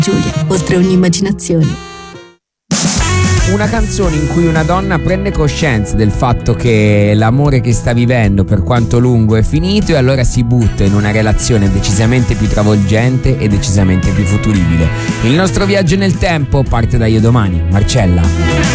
Giulia, oltre ogni immaginazione. Una canzone in cui una donna prende coscienza del fatto che l'amore che sta vivendo, per quanto lungo, è finito, e allora si butta in una relazione decisamente più travolgente e decisamente più futuribile. Il nostro viaggio nel tempo parte da Io Domani, Marcella.